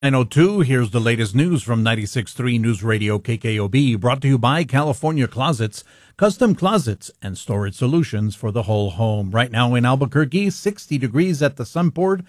9:02, here's the latest news from 96.3 News Radio KKOB, brought to you by California Closets, custom closets and storage solutions for the whole home. Right now in Albuquerque, 60 degrees at the Sunport,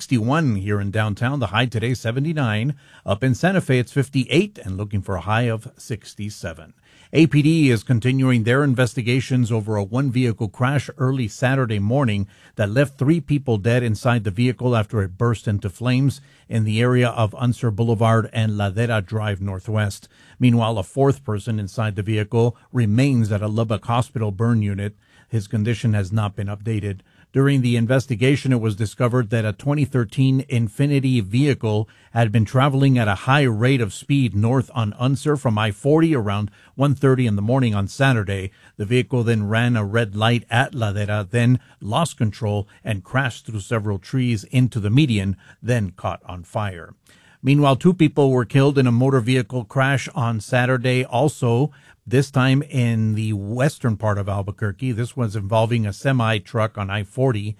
61 here in downtown, the high today 79. Up in Santa Fe, it's 58 and looking for a high of 67. APD is continuing their investigations over a one-vehicle crash early Saturday morning that left 3 people dead inside the vehicle after it burst into flames in the area of Unser Boulevard and Ladera Drive Northwest. Meanwhile, a 4th person inside the vehicle remains at a Lubbock Hospital burn unit. His condition has not been updated. During the investigation, it was discovered that a 2013 Infiniti vehicle had been traveling at a high rate of speed north on Unser from I-40 around 1:30 in the morning on Saturday. The vehicle then ran a red light at Ladera, then lost control and crashed through several trees into the median, then caught on fire. Meanwhile, 2 people were killed in a motor vehicle crash on Saturday, also this time in the western part of Albuquerque. This was involving a semi-truck on I-40.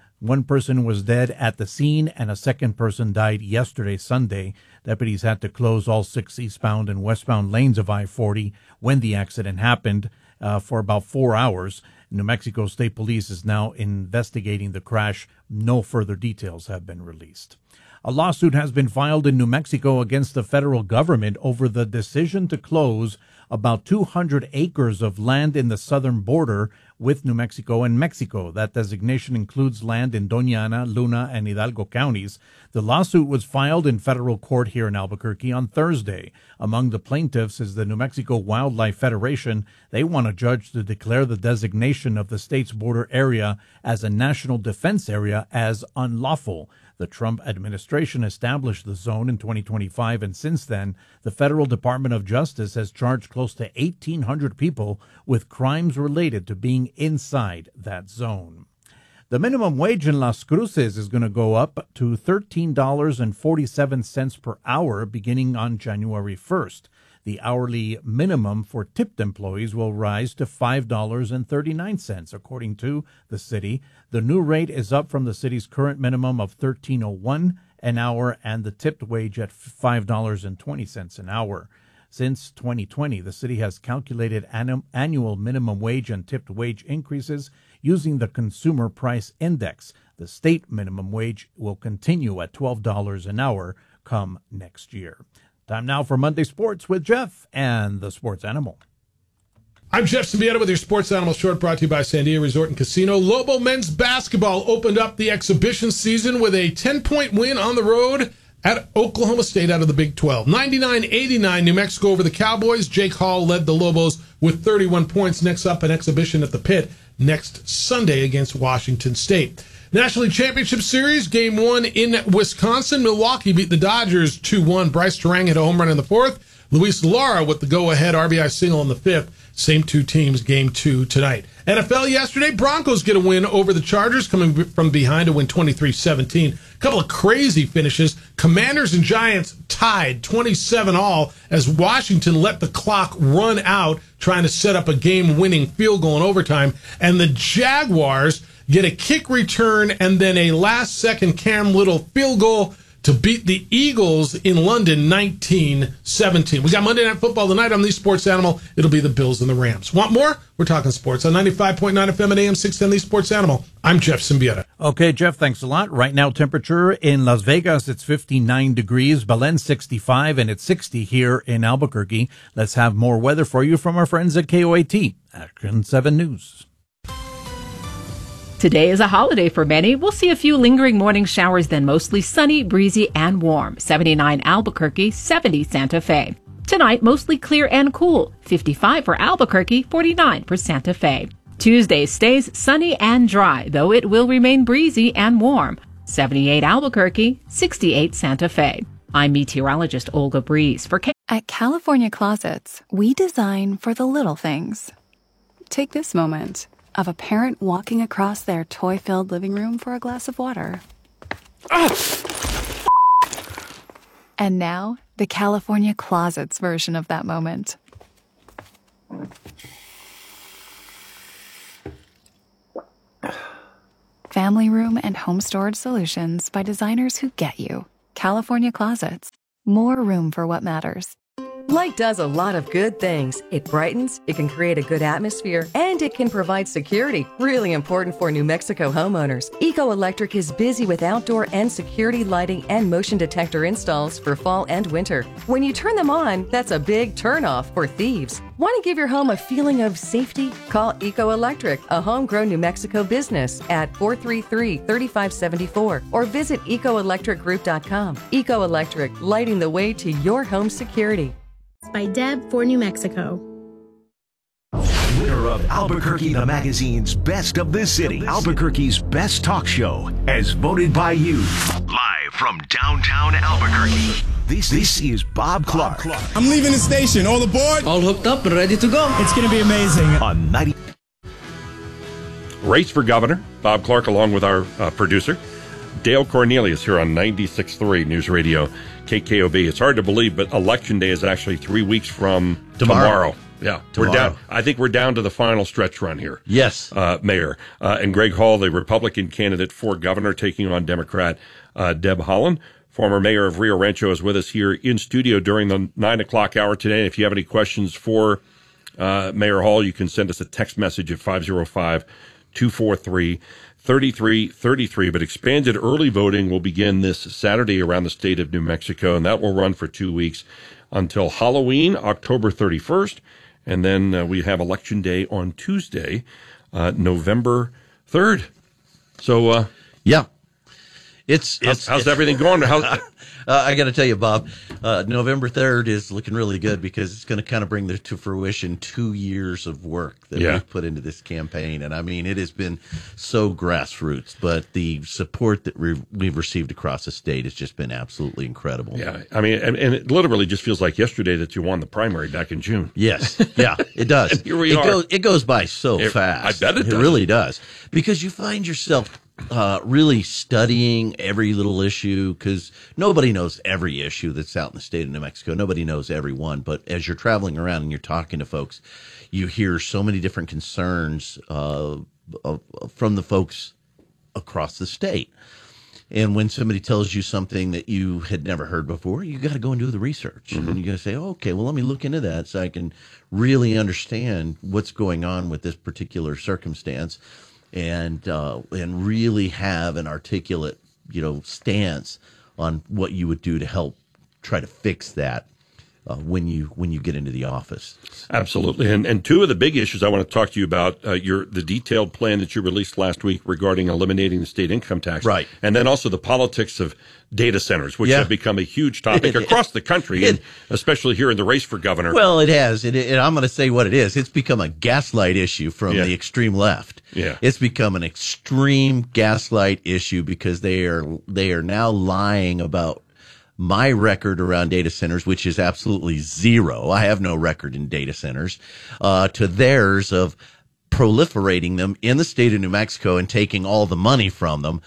1 person was dead at the scene, and a 2nd person died yesterday, Sunday. Deputies had to close all 6 eastbound and westbound lanes of I-40 when the accident happened for about 4 hours. New Mexico State Police is now investigating the crash. No further details have been released. A lawsuit has been filed in New Mexico against the federal government over the decision to close about 200 acres of land in the southern border with New Mexico and Mexico. That designation includes land in Doña Ana, Luna, and Hidalgo counties. The lawsuit was filed in federal court here in Albuquerque on Thursday. Among the plaintiffs is the New Mexico Wildlife Federation. They want a judge to declare the designation of the state's border area as a national defense area as unlawful. The Trump administration established the zone in 2025, and since then, the Federal Department of Justice has charged close to 1,800 people with crimes related to being inside that zone. The minimum wage in Las Cruces is going to go up to $13.47 per hour beginning on January 1st. The hourly minimum for tipped employees will rise to $5.39, according to the city. The new rate is up from the city's current minimum of $13.01 an hour and the tipped wage at $5.20 an hour. Since 2020, the city has calculated annual minimum wage and tipped wage increases using the Consumer Price Index. The state minimum wage will continue at $12 an hour come next year. Time now for Monday Sports with Jeff and the Sports Animal. I'm Jeff Symbieta with your Sports Animal Short, brought to you by Sandia Resort and Casino. Lobo men's basketball opened up the exhibition season with a 10-point win on the road at Oklahoma State out of the Big 12. 99-89 New Mexico over the Cowboys. Jake Hall led the Lobos with 31 points. Next up, an exhibition at the Pit next Sunday against Washington State. National League Championship Series, Game 1 in Wisconsin. Milwaukee beat the Dodgers 2-1. Bryce Terang hit a home run in the 4th. Luis Lara with the go-ahead RBI single in the 5th. Same 2 teams, Game 2 tonight. NFL yesterday, Broncos get a win over the Chargers, coming from behind to win 23-17. A couple of crazy finishes. Commanders and Giants tied 27-all as Washington let the clock run out, trying to set up a game-winning field goal in overtime. And the Jaguars get a kick return and then a last-second Cam Little field goal to beat the Eagles in London 19-17. We got Monday Night Football tonight on the Sports Animal. It'll be the Bills and the Rams. Want more? We're talking sports on 95.9 FM and AM 610, the Sports Animal. I'm Jeff Symbieta. Okay, Jeff, thanks a lot. Right now, temperature in Las Vegas, it's 59 degrees. Belen, 65, and it's 60 here in Albuquerque. Let's have more weather for you from our friends at KOAT, Action 7 News. Today is a holiday for many. We'll see a few lingering morning showers, then mostly sunny, breezy, and warm. 79 Albuquerque, 70 Santa Fe. Tonight, mostly clear and cool. 55 for Albuquerque, 49 for Santa Fe. Tuesday stays sunny and dry, though it will remain breezy and warm. 78 Albuquerque, 68 Santa Fe. I'm meteorologist Olga Breeze for At California Closets, we design for the little things. Take this moment of a parent walking across their toy-filled living room for a glass of water. And now, the California Closets version of that moment. Family room and home storage solutions by designers who get you. California Closets. More room for what matters. Light does a lot of good things. It brightens, it can create a good atmosphere, and it can provide security, really important for New Mexico homeowners. Eco Electric is busy with outdoor and security lighting and motion detector installs for fall and winter. When you turn them on, that's a big turnoff for thieves. Want to give your home a feeling of safety? Call Eco Electric, a homegrown New Mexico business, at 433-3574 or visit ecoelectricgroup.com. Eco Electric, lighting the way to your home security. By Deb for New Mexico. Winner of Albuquerque the Magazine's Best of the City, Albuquerque's Best Talk Show, as voted by you. Live from downtown Albuquerque, this is Bob Clark. I'm leaving the station. All aboard? All hooked up and ready to go. It's going to be amazing. On 90. Race for Governor, Bob Clark, along with our producer, Dale Cornelius, here on 96.3 News Radio KKOB. It's hard to believe, but Election Day is actually 3 weeks from tomorrow. Yeah, tomorrow. We're down. I think we're down to the final stretch run here. Yes, Mayor and Greg Hall, the Republican candidate for governor, taking on Democrat Deb Haaland. Former mayor of Rio Rancho is with us here in studio during the 9 o'clock hour today. If you have any questions for Mayor Hall, you can send us a text message at 505-243-3333. But expanded early voting will begin this Saturday around the state of New Mexico, and that will run for 2 weeks until Halloween, October 31st. And then we have Election Day on Tuesday, November 3rd. So, yeah. How's everything going? I got to tell you, Bob, November 3rd is looking really good because it's going to kind of bring to fruition 2 years of work that we've put into this campaign. And I mean, it has been so grassroots, but the support that we've received across the state has just been absolutely incredible. Yeah. I mean, and it literally just feels like yesterday that you won the primary back in June. Yes. Yeah, it does. Here we are. It goes by so fast. I bet it does. It really does. Because you find yourself really studying every little issue, because nobody knows every issue that's out in the state of New Mexico. Nobody knows every one. But as you're traveling around and you're talking to folks, you hear so many different concerns from the folks across the state. And when somebody tells you something that you had never heard before, you got to go and do the research. Mm-hmm. And you got to say, oh, okay, well, let me look into that so I can really understand what's going on with this particular circumstance. And really have an articulate, stance on what you would do to help try to fix that when you get into the office. Absolutely. And two of the big issues I want to talk to you about, the detailed plan that you released last week regarding eliminating the state income tax. Right. And then also the politics of data centers, which have become a huge topic across the country, and especially here in the race for governor. Well, it has. And I'm going to say what it is. It's become a gaslight issue from the extreme left. Yeah. It's become an extreme gaslight issue because they are now lying about my record around data centers, which is absolutely zero. I have no record in data centers, to theirs of proliferating them in the state of New Mexico and taking all the money from them.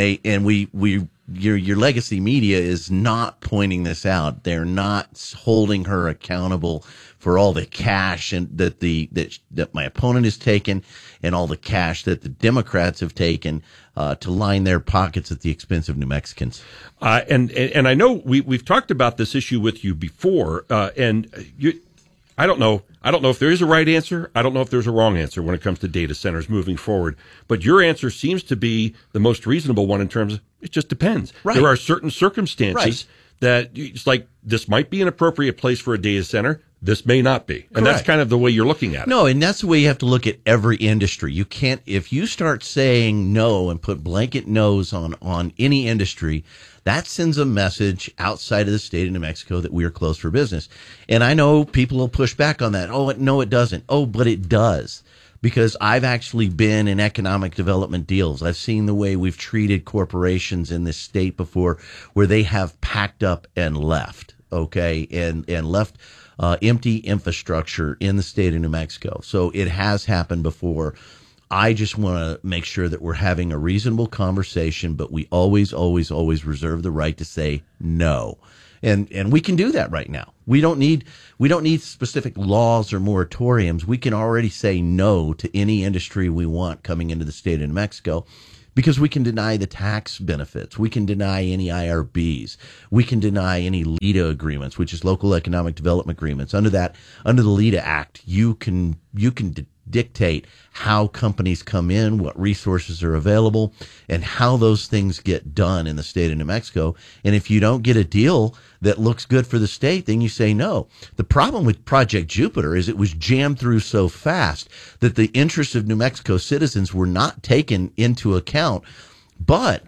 Your legacy media is not pointing this out. They're not holding her accountable for all the cash and that my opponent has taken, and all the cash that the Democrats have taken to line their pockets at the expense of New Mexicans. And I know we've talked about this issue with you before, I don't know if there is a right answer. I don't know if there's a wrong answer when it comes to data centers moving forward. But your answer seems to be the most reasonable one in terms of it just depends. Right. There are certain circumstances that it's like this might be an appropriate place for a data center. This may not be. And that's kind of the way you're looking at it. No, and that's the way you have to look at every industry. You can't, if you start saying no and put blanket no's on any industry, that sends a message outside of the state of New Mexico that we are closed for business. And I know people will push back on that. Oh, no, it doesn't. Oh, but it does. Because I've actually been in economic development deals. I've seen the way we've treated corporations in this state before, where they have packed up and left, okay, and left empty infrastructure in the state of New Mexico. So it has happened before. I just want to make sure that we're having a reasonable conversation, but we always, always, always reserve the right to say no. And we can do that right now. We don't need specific laws or moratoriums. We can already say no to any industry we want coming into the state of New Mexico, because we can deny the tax benefits. We can deny any IRBs. We can deny any LEDA agreements, which is local economic development agreements. Under the LEDA Act, you can dictate how companies come in, what resources are available, and how those things get done in the state of New Mexico. And if you don't get a deal that looks good for the state, then you say no. The problem with Project Jupiter is it was jammed through so fast that the interests of New Mexico citizens were not taken into account. But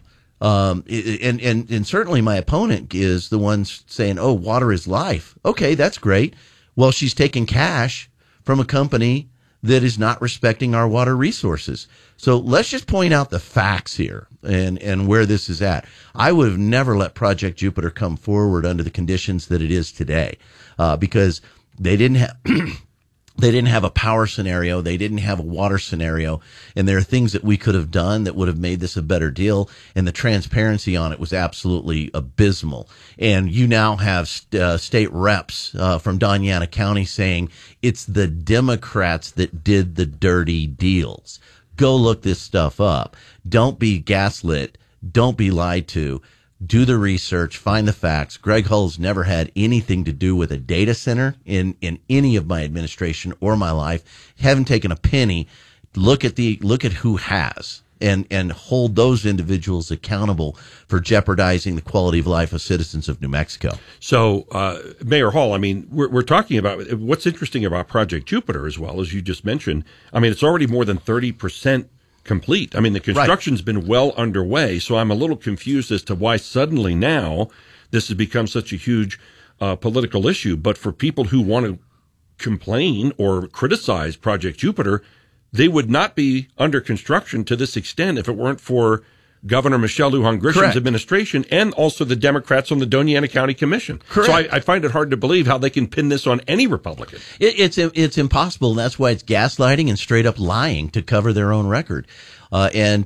and certainly my opponent is the one saying, oh, water is life. Okay, that's great. Well, she's taking cash from a company that is not respecting our water resources. So let's just point out the facts here and where this is at. I would have never let Project Jupiter come forward under the conditions that it is today, because they didn't have they didn't have a power scenario, they didn't have a water scenario, and there are things that we could have done that would have made this a better deal, and the transparency on it was absolutely abysmal. And you now have state reps from Doñana County saying it's the Democrats that did the dirty deals. Go look this stuff up. Don't be gaslit. Don't be lied to. Do the research, find the facts. Greg Hull's never had anything to do with a data center in any of my administration or my life. Haven't taken a penny. Look at who has and hold those individuals accountable for jeopardizing the quality of life of citizens of New Mexico. So, Mayor Hall, I mean, we're talking about what's interesting about Project Jupiter as well, as you just mentioned. I mean, it's already more than 30% complete. I mean, the construction's been well underway, so I'm a little confused as to why suddenly now this has become such a huge political issue. But for people who want to complain or criticize Project Jupiter, they would not be under construction to this extent if it weren't for Governor Michelle Lujan Grisham's administration and also the Democrats on the Doñana County Commission. Correct. So I find it hard to believe how they can pin this on any Republican. It's impossible. And that's why it's gaslighting and straight up lying to cover their own record, and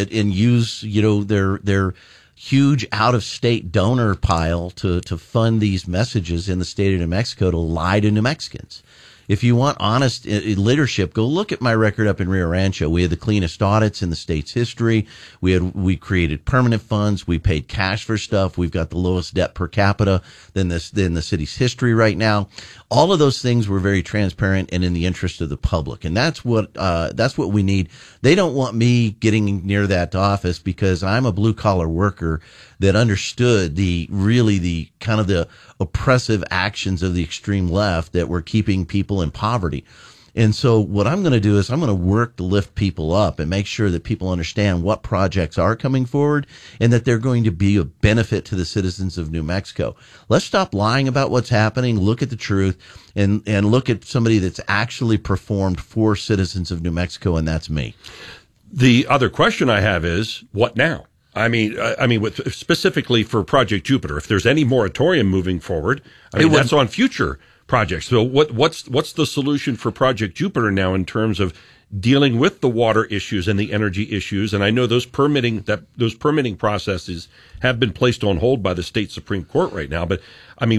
use their huge out of state donor pile to fund these messages in the state of New Mexico to lie to New Mexicans. If you want honest leadership, go look at my record up in Rio Rancho. We had the cleanest audits in the state's history. We created permanent funds. We paid cash for stuff. We've got the lowest debt per capita than the city's history right now. All of those things were very transparent and in the interest of the public. And that's what we need. They don't want me getting near that office because I'm a blue collar worker that understood the kind of the oppressive actions of the extreme left that were keeping people in poverty. And so what I'm going to do is I'm going to work to lift people up and make sure that people understand what projects are coming forward and that they're going to be a benefit to the citizens of New Mexico. Let's stop lying about what's happening, look at the truth, and look at somebody that's actually performed for citizens of New Mexico, and that's me. The other question I have is, what now? I mean, specifically for Project Jupiter, if there's any moratorium moving forward, that's on future projects. So what's the solution for Project Jupiter now in terms of dealing with the water issues and the energy issues? And I know those permitting processes have been placed on hold by the state Supreme Court right now. But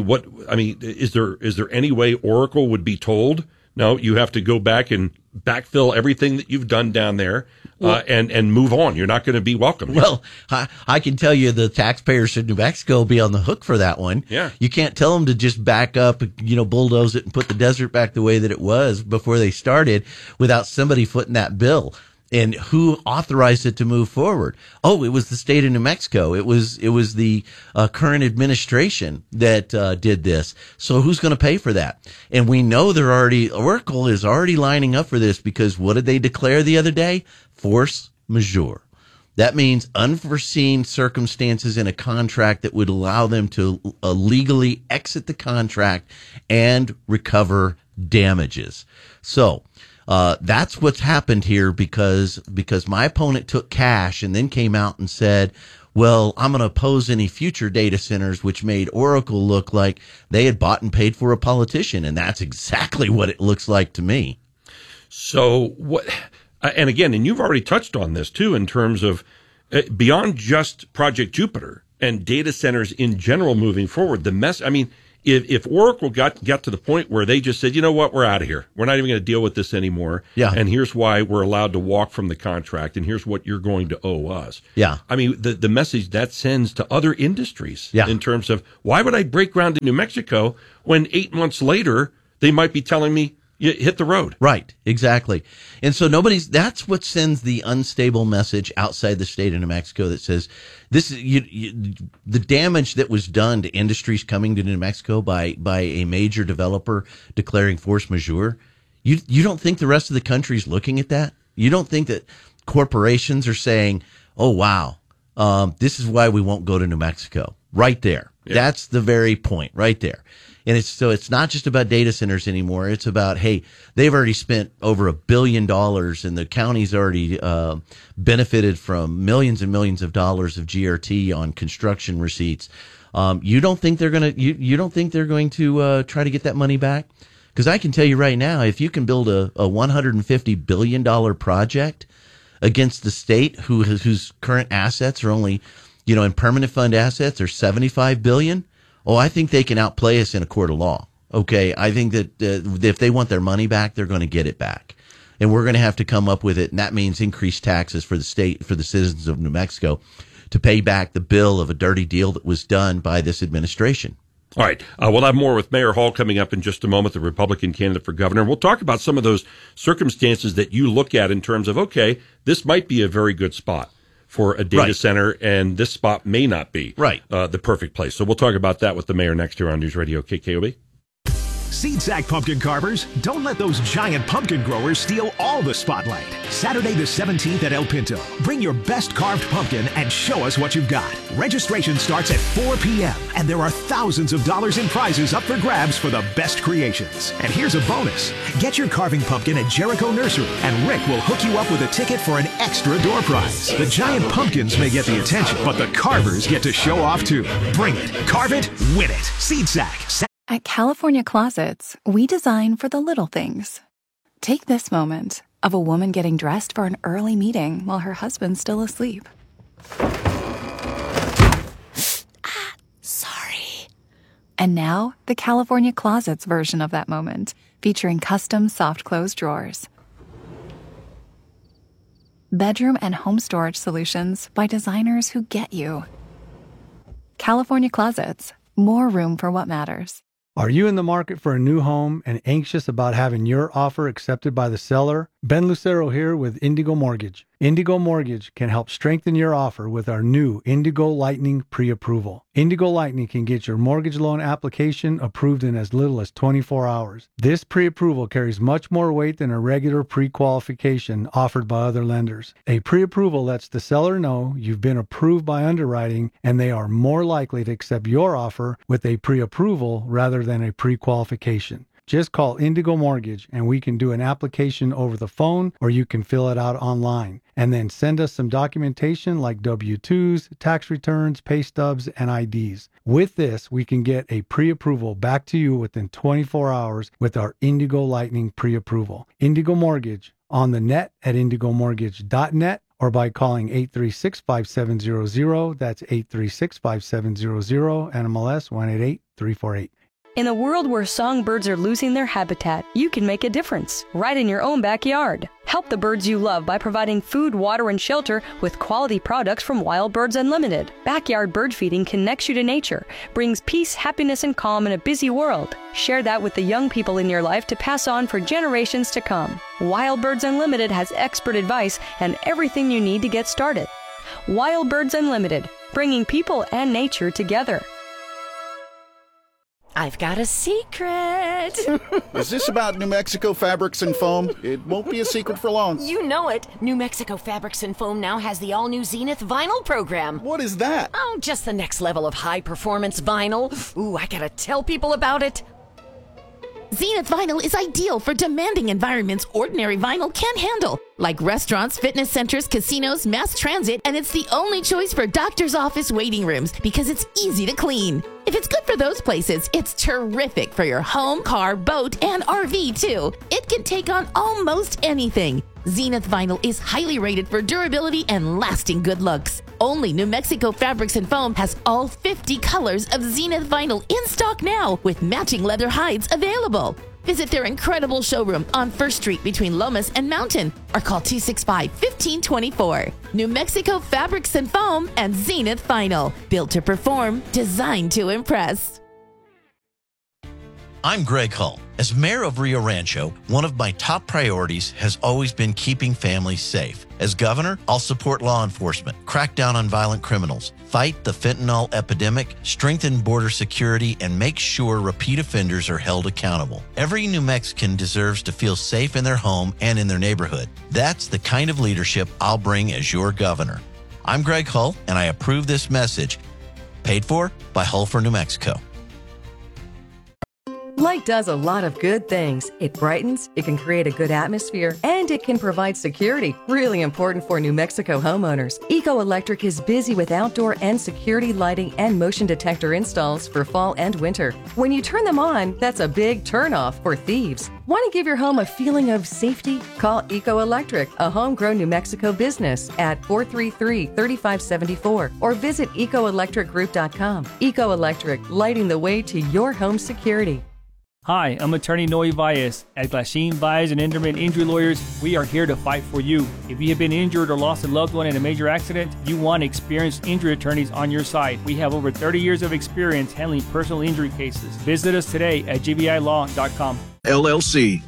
is there any way Oracle would be told, no, you have to go back and backfill everything that you've done down there, and move on. You're not going to be welcome. Well, I can tell you the taxpayers in New Mexico will be on the hook for that one. Yeah. You can't tell them to just back up, bulldoze it and put the desert back the way that it was before they started without somebody footing that bill. And who authorized it to move forward? Oh, it was the state of New Mexico. It was the current administration that did this. So who's going to pay for that? And we know Oracle is already lining up for this because what did they declare the other day? Force majeure. That means unforeseen circumstances in a contract that would allow them to legally exit the contract and recover damages. So that's what's happened here because my opponent took cash and then came out and said, well, I'm going to oppose any future data centers, which made Oracle look like they had bought and paid for a politician. And that's exactly what it looks like to me. So what, and again, and you've already touched on this too, in terms of beyond just Project Jupiter and data centers in general moving forward, if Oracle got to the point where they just said, you know what, we're out of here. We're not even going to deal with this anymore. Yeah. And here's why we're allowed to walk from the contract, and here's what you're going to owe us. Yeah. I mean, the message that sends to other industries in terms of why would I break ground in New Mexico when 8 months later they might be telling me, you hit the road. Right, exactly. And so that's what sends the unstable message outside the state of New Mexico that says this is the damage that was done to industries coming to New Mexico by a major developer declaring force majeure. You don't think the rest of the country is looking at that? You don't think that corporations are saying, oh, wow, this is why we won't go to New Mexico? Right there. Yeah. That's the very point right there. And it's not just about data centers anymore. It's about, hey, they've already spent over $1 billion and the county's already benefited from millions and millions of dollars of GRT on construction receipts. You don't think they're going to try to get that money back? Because I can tell you right now, if you can build a $150 billion project against the state whose current assets are only, in permanent fund assets are $75 billion. Oh, I think they can outplay us in a court of law. Okay, I think that if they want their money back, they're going to get it back, and we're going to have to come up with it, and that means increased taxes for the state, for the citizens of New Mexico, to pay back the bill of a dirty deal that was done by this administration. All right, we'll have more with Mayor Hall coming up in just a moment, the Republican candidate for governor. We'll talk about some of those circumstances that you look at in terms of, okay, this might be a very good spot for a data center, and this spot may not be the perfect place. So we'll talk about that with the mayor next here on News Radio KKOB. Seed Sack pumpkin carvers, don't let those giant pumpkin growers steal all the spotlight. Saturday the 17th at El Pinto. Bring your best carved pumpkin and show us what you've got. Registration starts at 4 p.m. and there are thousands of dollars in prizes up for grabs for the best creations. And here's a bonus. Get your carving pumpkin at Jericho Nursery and Rick will hook you up with a ticket for an extra door prize. The giant pumpkins may get the attention, but the carvers get to show off too. Bring it, carve it, win it. Seed Sack. At California Closets, we design for the little things. Take this moment of a woman getting dressed for an early meeting while her husband's still asleep. Sorry. And now, the California Closets version of that moment, featuring custom soft close drawers. Bedroom and home storage solutions by designers who get you. California Closets, more room for what matters. Are you in the market for a new home and anxious about having your offer accepted by the seller? Ben Lucero here with Indigo Mortgage. Indigo Mortgage can help strengthen your offer with our new Indigo Lightning pre-approval. Indigo Lightning can get your mortgage loan application approved in as little as 24 hours. This pre-approval carries much more weight than a regular pre-qualification offered by other lenders. A pre-approval lets the seller know you've been approved by underwriting and they are more likely to accept your offer with a pre-approval rather than a pre-qualification. Just call Indigo Mortgage and we can do an application over the phone or you can fill it out online. And then send us some documentation like W-2s, tax returns, pay stubs, and IDs. With this, we can get a pre-approval back to you within 24 hours with our Indigo Lightning pre-approval. Indigo Mortgage on the net at indigomortgage.net or by calling 836-5700. That's 836-5700, NMLS 188348. In a world where songbirds are losing their habitat, you can make a difference right in your own backyard. Help the birds you love by providing food, water, and shelter with quality products from Wild Birds Unlimited. Backyard bird feeding connects you to nature, brings peace, happiness, and calm in a busy world. Share that with the young people in your life to pass on for generations to come. Wild Birds Unlimited has expert advice and everything you need to get started. Wild Birds Unlimited, bringing people and nature together. I've got a secret. Is this about New Mexico Fabrics and Foam? It won't be a secret for long. You know it. New Mexico Fabrics and Foam now has the all-new Zenith vinyl program. What is that? Oh, just the next level of high-performance vinyl. Ooh, I gotta tell people about it. Zenith vinyl is ideal for demanding environments ordinary vinyl can't handle. like restaurants, fitness centers, casinos, mass transit, and it's the only choice for doctor's office waiting rooms because it's easy to clean. If it's good for those places, it's terrific for your home, car, boat, and RV too. It can take on almost anything. Zenith Vinyl is highly rated for durability and lasting good looks. Only New Mexico Fabrics and Foam has all 50 colors of Zenith Vinyl in stock now with matching leather hides available. Visit their incredible showroom on 1st Street between Lomas and Mountain or call 265-1524. New Mexico Fabrics and Foam and Zenith Vinyl. Built to perform, designed to impress. I'm Greg Hull. As mayor of Rio Rancho, one of my top priorities has always been keeping families safe. As governor, I'll support law enforcement, crack down on violent criminals, fight the fentanyl epidemic, strengthen border security, and make sure repeat offenders are held accountable. Every New Mexican deserves to feel safe in their home and in their neighborhood. That's the kind of leadership I'll bring as your governor. I'm Greg Hull, and I approve this message. Paid for by Hull for New Mexico. Light does a lot of good things. It brightens, it can create a good atmosphere, and it can provide security, really important for New Mexico homeowners. Eco Electric is busy with outdoor and security lighting and motion detector installs for fall and winter. When you turn them on, that's a big turnoff for thieves. Want to give your home a feeling of safety? Call Eco Electric, a homegrown New Mexico business, at 433-3574 or visit ecoelectricgroup.com. Eco Electric, lighting the way to your home security. Hi, I'm attorney Noe Valles. At Glasheen, Valles and Enderman Injury Lawyers, we are here to fight for you. If you have been injured or lost a loved one in a major accident, you want experienced injury attorneys on your side. We have over 30 years of experience handling personal injury cases. Visit us today at gbilaw.com. LLC.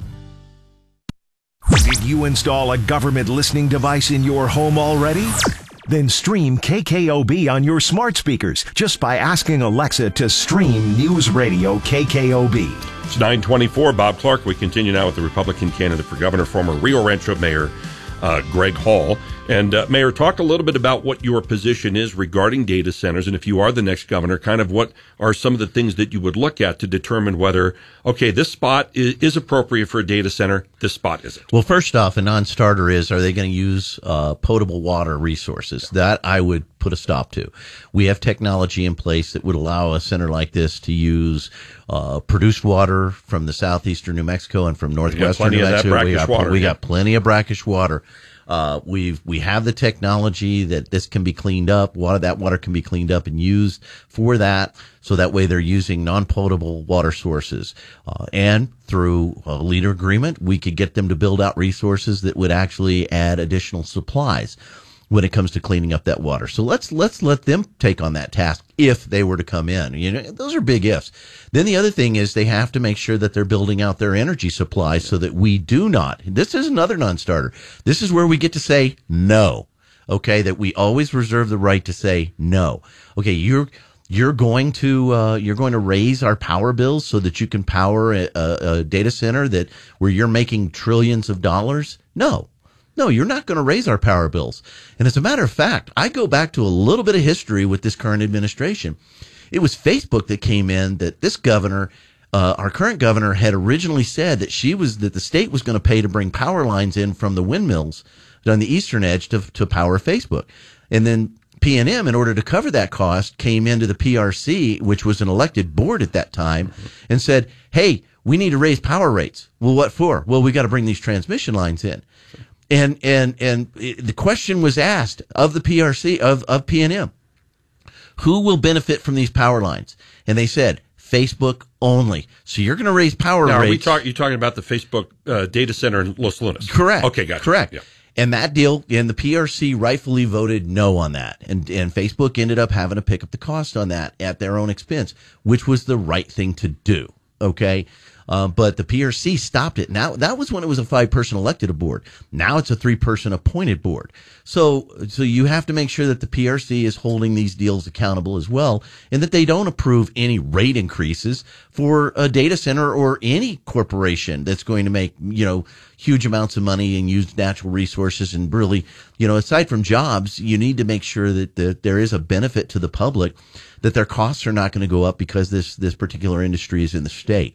Did you install a government listening device in your home already? Then stream KKOB on your smart speakers just by asking Alexa to stream News Radio KKOB. It's 9:24. Bob Clark. We continue now with the Republican candidate for governor, former Rio Rancho Mayor Greg Hall. And Mayor, talk a little bit about what your position is regarding data centers, and if you are the next governor, kind of what are some of the things that you would look at to determine whether, okay, this spot is appropriate for a data center, this spot isn't. Well, first off, a non-starter is, are they going to use potable water resources? That I would put a stop to. We have technology in place that would allow a center like this to use produced water from the southeastern New Mexico and from northwestern New Mexico. We got plenty of brackish water. We have the technology that this can be cleaned up. That water can be cleaned up and used for that. So that way they're using non-potable water sources. And through a leader agreement, we could get them to build out resources that would actually add additional supplies when it comes to cleaning up that water. So let's let them take on that task if they were to come in. You know, those are big ifs. Then the other thing is they have to make sure that they're building out their energy supply so that we do not. This is another non-starter. This is where we get to say no. Okay, that we always reserve the right to say no. Okay, you're going to raise our power bills so that you can power a data center where you're making trillions of dollars? No, you're not going to raise our power bills. And as a matter of fact, I go back to a little bit of history with this current administration. It was Facebook that came in that this governor, our current governor, had originally said that the state was going to pay to bring power lines in from the windmills on the eastern edge to power Facebook. And then PNM, in order to cover that cost, came into the PRC, which was an elected board at that time, and said, hey, we need to raise power rates. Well, what for? Well, we got to bring these transmission lines in. And the question was asked of the PRC, of PNM, who will benefit from these power lines? And they said, Facebook only. So you're going to raise power rates. You're talking about the Facebook data center in Los Lunas? Correct. Okay, gotcha. Correct. Yeah. And that deal, and the PRC rightfully voted no on that. And Facebook ended up having to pick up the cost on that at their own expense, which was the right thing to do. Okay. But the PRC stopped it. Now, that was when it was a 5-person elected board. Now it's a 3-person appointed board. So you have to make sure that the PRC is holding these deals accountable as well, and that they don't approve any rate increases for a data center or any corporation that's going to make, huge amounts of money and use natural resources. And really, aside from jobs, you need to make sure that there is a benefit to the public, that their costs are not going to go up because this particular industry is in the state.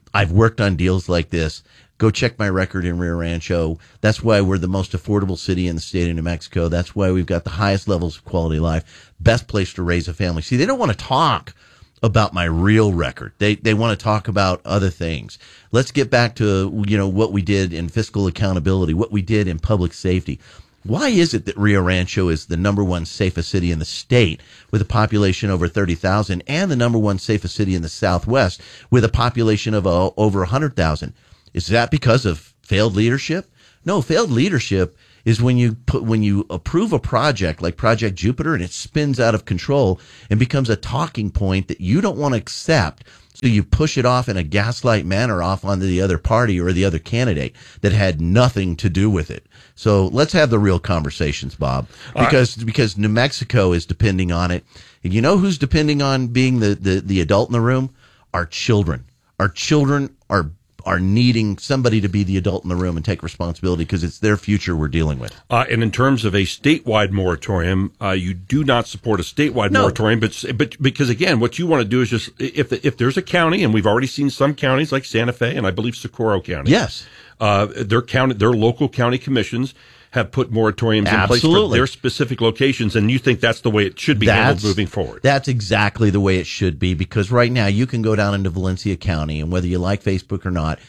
I've worked on deals like this. Go check my record in Rio Rancho. That's why we're the most affordable city in the state of New Mexico. That's why we've got the highest levels of quality of life. Best place to raise a family. See, they don't want to talk about my real record. They want to talk about other things. Let's get back to, what we did in fiscal accountability, what we did in public safety. Why is it that Rio Rancho is the number one safest city in the state with a population over 30,000 and the number one safest city in the Southwest with a population of over 100,000? Is that because of failed leadership? No, failed leadership is when you approve a project like Project Jupiter and it spins out of control and becomes a talking point that you don't want to accept. So you push it off in a gaslight manner off onto the other party or the other candidate that had nothing to do with it. So let's have the real conversations, Bob, because New Mexico is depending on it. And you know who's depending on being the adult in the room? Our children. Our children are needing somebody to be the adult in the room and take responsibility because it's their future we're dealing with. And in terms of a statewide moratorium, you do not support a statewide moratorium, but because again, what you want to do is just if there's a county, and we've already seen some counties like Santa Fe and I believe Socorro County, yes, their local county commissions have put moratoriums in place for their specific locations, and you think that's the way it should be handled moving forward. That's exactly the way it should be, because right now you can go down into Valencia County, and whether you like Facebook or not,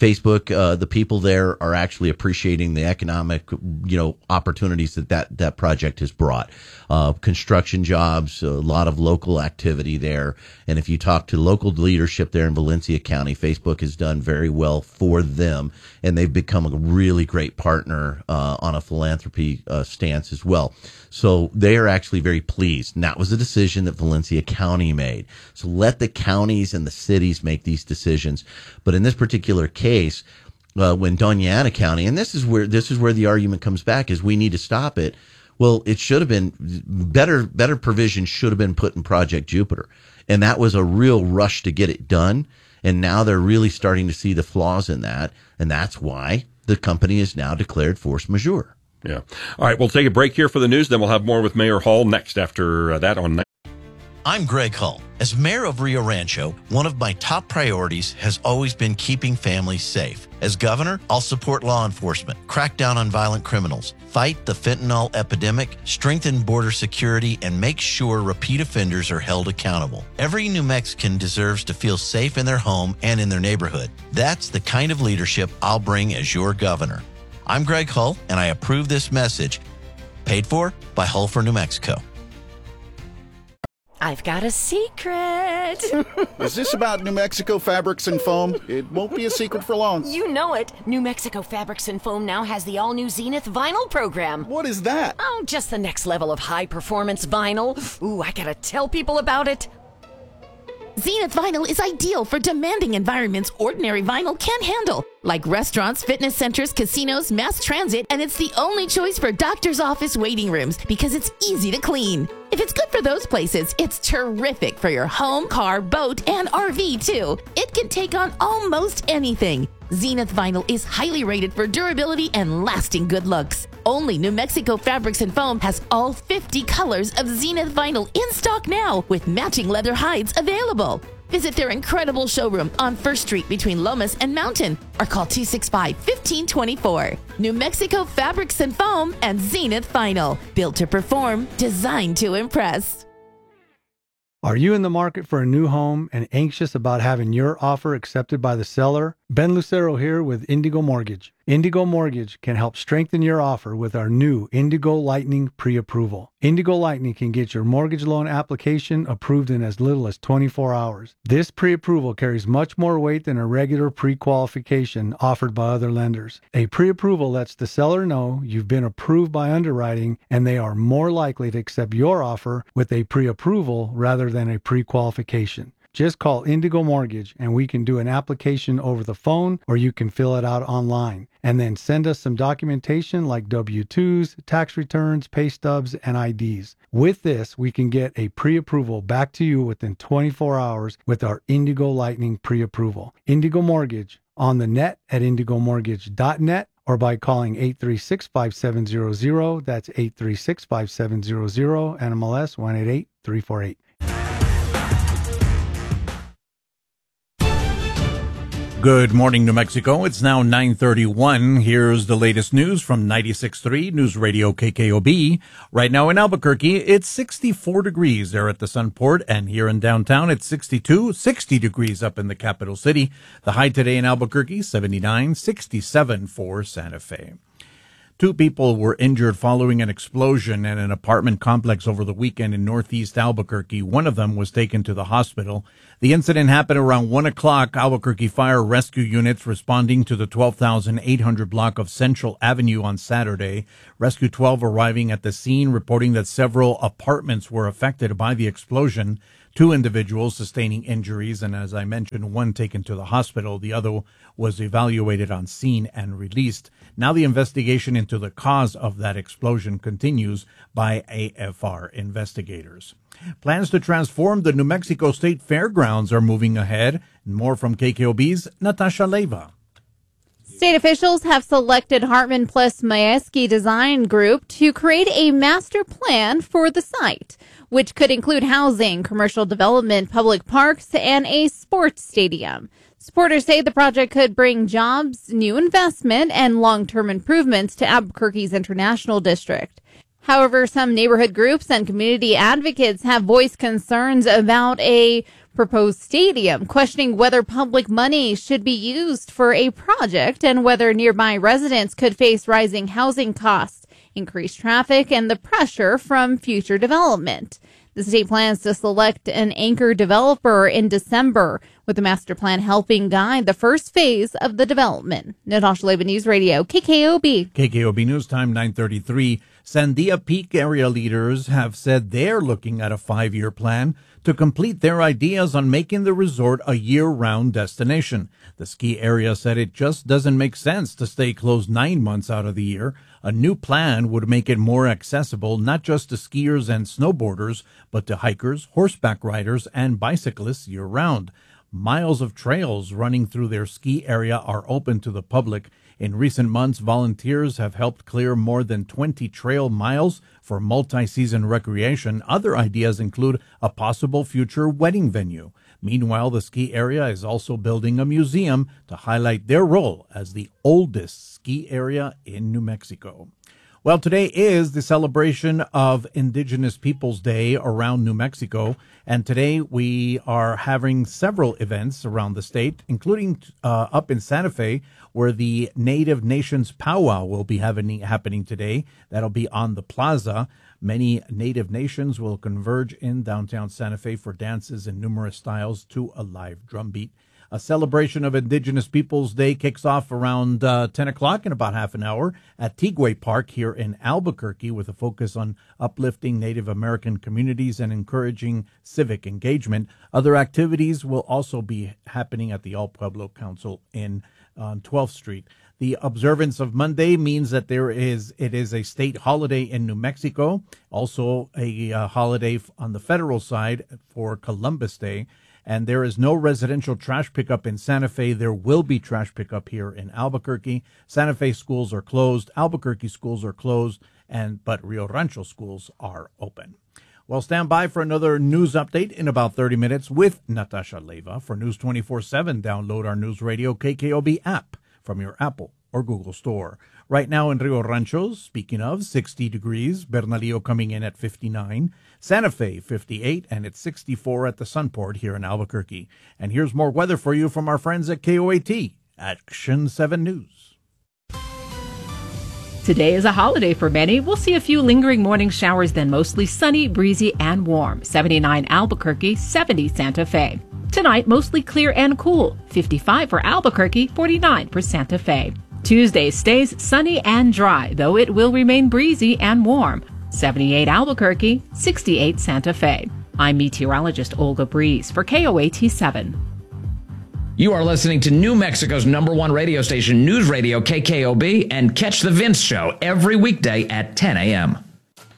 the people there are actually appreciating the economic, opportunities that project has brought. Construction jobs, a lot of local activity there. And if you talk to local leadership there in Valencia County, Facebook has done very well for them, and they've become a really great partner on a philanthropy stance as well. So they are actually very pleased. And that was a decision that Valencia County made. So let the counties and the cities make these decisions. But in this particular case, when Doña Ana County, and this is where the argument comes back, is we need to stop it. Well, it should have been better provision should have been put in Project Jupiter. And that was a real rush to get it done. And now they're really starting to see the flaws in that. And that's why the company is now declared force majeure. Yeah. All right. We'll take a break here for the news. Then we'll have more with Mayor Hall next after that on. I'm Greg Hull. As mayor of Rio Rancho, one of my top priorities has always been keeping families safe. As governor, I'll support law enforcement, crack down on violent criminals, fight the fentanyl epidemic, strengthen border security, and make sure repeat offenders are held accountable. Every New Mexican deserves to feel safe in their home and in their neighborhood. That's the kind of leadership I'll bring as your governor. I'm Greg Hull, and I approve this message. Paid for by Hull for New Mexico. I've got a secret. Is this about New Mexico Fabrics and Foam? It won't be a secret for long. You know it. New Mexico Fabrics and Foam now has the all-new Zenith vinyl program. What is that? Oh, just the next level of high-performance vinyl. Ooh, I gotta tell people about it. Zenith Vinyl is ideal for demanding environments ordinary vinyl can't handle, like restaurants, fitness centers, casinos, mass transit, and it's the only choice for doctor's office waiting rooms because it's easy to clean. If it's good for those places, it's terrific for your home, car, boat, and RV too. It can take on almost anything. Zenith Vinyl is highly rated for durability and lasting good looks. Only New Mexico Fabrics and Foam has all 50 colors of Zenith Vinyl in stock now, with matching leather hides available. Visit their incredible showroom on 1st Street between Lomas and Mountain, or call 265-1524. New Mexico Fabrics and Foam and Zenith Vinyl. Built to perform, designed to impress. Are you in the market for a new home and anxious about having your offer accepted by the seller? Ben Lucero here with Indigo Mortgage. Indigo Mortgage can help strengthen your offer with our new Indigo Lightning pre-approval. Indigo Lightning can get your mortgage loan application approved in as little as 24 hours. This pre-approval carries much more weight than a regular pre-qualification offered by other lenders. A pre-approval lets the seller know you've been approved by underwriting and they are more likely to accept your offer with a pre-approval rather than a pre-qualification. Just call Indigo Mortgage and we can do an application over the phone, or you can fill it out online. And then send us some documentation like W-2s, tax returns, pay stubs, and IDs. With this, we can get a pre-approval back to you within 24 hours with our Indigo Lightning pre-approval. Indigo Mortgage on the net at indigomortgage.net or by calling 836-5700. That's 836-5700, NMLS 188348. Good morning, New Mexico. It's now 9:31. Here's the latest news from 96.3 News Radio KKOB. Right now in Albuquerque, it's 64 degrees there at the Sunport, and here in downtown, it's 60 degrees up in the capital city. The high today in Albuquerque, 79, 67 for Santa Fe. 2 people were injured following an explosion in an apartment complex over the weekend in northeast Albuquerque. One of them was taken to the hospital. The incident happened around 1 o'clock. Albuquerque Fire Rescue units responding to the 12,800 block of Central Avenue on Saturday. Rescue 12 arriving at the scene, reporting that several apartments were affected by the explosion. 2 individuals sustaining injuries, and as I mentioned, 1 taken to the hospital. The other was evaluated on scene and released. Now the investigation into the cause of that explosion continues by AFR investigators. Plans to transform the New Mexico State Fairgrounds are moving ahead. More from KKOB's Natasha Leyva. State officials have selected Hartman plus Mayeski Design Group to create a master plan for the site, which could include housing, commercial development, public parks, and a sports stadium. Supporters say the project could bring jobs, new investment, and long-term improvements to Albuquerque's International District. However, some neighborhood groups and community advocates have voiced concerns about a proposed stadium, questioning whether public money should be used for a project and whether nearby residents could face rising housing costs, increased traffic, and the pressure from future development. The state plans to select an anchor developer in December, with the master plan helping guide the first phase of the development. Natasha Leyva, News Radio, KKOB. KKOB News Time, 9:33. Sandia Peak area leaders have said they're looking at a 5-year plan to complete their ideas on making the resort a year-round destination. The ski area said it just doesn't make sense to stay closed 9 months out of the year. A new plan would make it more accessible, not just to skiers and snowboarders, but to hikers, horseback riders, and bicyclists year-round. Miles of trails running through their ski area are open to the public. In recent months, volunteers have helped clear more than 20 trail miles for multi-season recreation. Other ideas include a possible future wedding venue. Meanwhile, the ski area is also building a museum to highlight their role as the oldest ski area in New Mexico. Well, today is the celebration of Indigenous Peoples Day around New Mexico, and today we are having several events around the state, including up in Santa Fe, where the Native Nations Powwow will be happening today. That'll be on the plaza. Many Native nations will converge in downtown Santa Fe for dances in numerous styles to a live drumbeat. A celebration of Indigenous Peoples Day kicks off around 10 o'clock in about half an hour at Tigway Park here in Albuquerque, with a focus on uplifting Native American communities and encouraging civic engagement. Other activities will also be happening at the All Pueblo Council on 12th Street. The observance of Monday means that it is a state holiday in New Mexico, also a holiday on the federal side for Columbus Day. And there is no residential trash pickup in Santa Fe. There will be trash pickup here in Albuquerque. Santa Fe schools are closed. Albuquerque schools are closed, but Rio Rancho schools are open. Well, stand by for another news update in about 30 minutes with Natasha Leyva. For News 24/7, download our News Radio KKOB app from your Apple or Google store. Right now in Rio Rancho, speaking of, 60 degrees. Bernalillo coming in at 59. Santa Fe, 58. And it's 64 at the Sunport here in Albuquerque. And here's more weather for you from our friends at KOAT, Action 7 News. Today is a holiday for many. We'll see a few lingering morning showers, then mostly sunny, breezy, and warm. 79 Albuquerque, 70 Santa Fe. Tonight, mostly clear and cool. 55 for Albuquerque, 49 for Santa Fe. Tuesday stays sunny and dry, though it will remain breezy and warm. 78 Albuquerque, 68 Santa Fe. I'm meteorologist Olga Breeze for KOAT 7. You are listening to New Mexico's #1 radio station, News Radio KKOB, and catch The Vince Show every weekday at 10 a.m.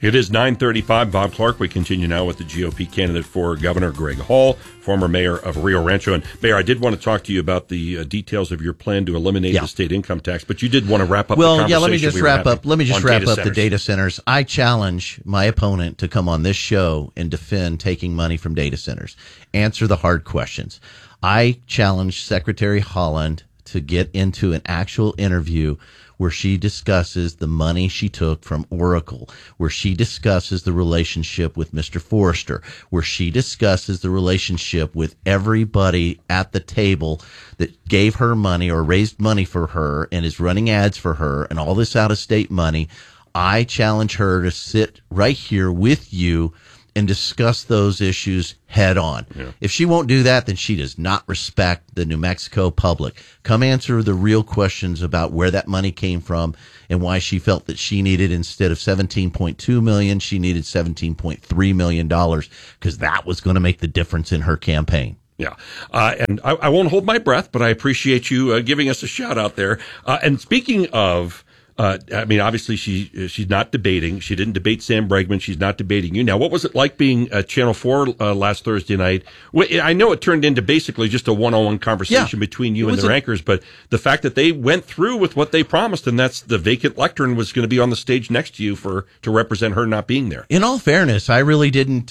It is 9:35. Bob Clark. We continue now with the GOP candidate for governor, Greg Hall, former mayor of Rio Rancho. And Mayor, I did want to talk to you about the details of your plan to eliminate the state income tax, but you did want to wrap up the conversation. Let me just wrap up the data centers. I challenge my opponent to come on this show and defend taking money from data centers. Answer the hard questions. I challenge Secretary Haaland to get into an actual interview where she discusses the money she took from Oracle, where she discusses the relationship with Mr. Forrester, where she discusses the relationship with everybody at the table that gave her money or raised money for her and is running ads for her and all this out-of-state money. I challenge her to sit right here with you and discuss those issues head on. Yeah. If she won't do that, then she does not respect the New Mexico public. Come answer the real questions about where that money came from and why she felt that she needed, instead of $17.2 million, she needed $17.3 million, because that was going to make the difference in her campaign. Yeah. And I won't hold my breath, but I appreciate you giving us a shout out there. And speaking of, obviously she's not debating. She didn't debate Sam Bregman. She's not debating you. Now, what was it like being at Channel 4 last Thursday night? I know it turned into basically just a one-on-one conversation between you and their anchors, but the fact that they went through with what they promised, and that's the vacant lectern was going to be on the stage next to you to represent her not being there. In all fairness, I really didn't